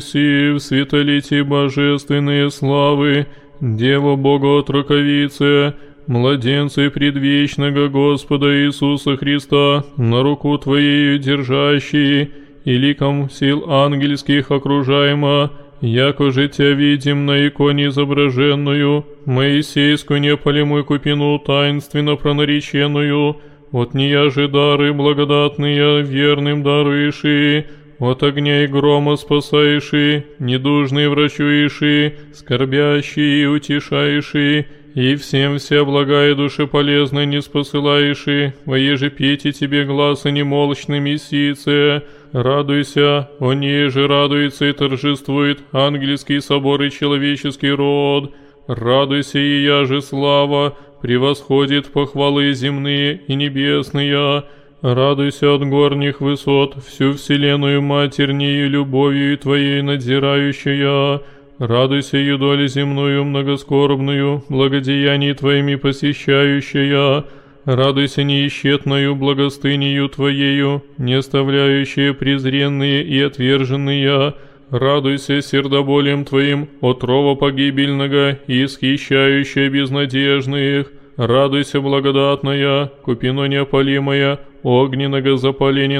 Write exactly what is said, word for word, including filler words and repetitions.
Си в светолетии божественные славы, Дева Бога отроковице, младенцы предвечного Господа Иисуса Христа, на руку Твоею держащие, и ликом сил ангельских окружаемо, яко же Тя видим на иконе изображенную, Моисейскую неопалимую купину таинственно пронареченную, от нея же дары благодатные верным даруеши, от огня и грома спасаеши, недужные врачуеши, скорбящие утешаеши, и всем вся благая душе полезная не спосылаеши, воеже пейте Тебе гласа немолчными сице, радуйся, о ней же радуется и торжествует ангельский собор и человеческий род, радуйся, и я же слава, превосходит похвалы земные и небесные, радуйся от горних высот, всю вселенную матернею любовью Твоей надзирающая, радуйся, юдоли земную многоскорбную, благодеяний Твоими посещающая, радуйся неисчетною благостынею Твоею, не оставляющая презренные и отверженные, радуйся сердоболием Твоим, отрова погибельного и исхищающая безнадежных, радуйся благодатная, купино неопалимая, огненного запаления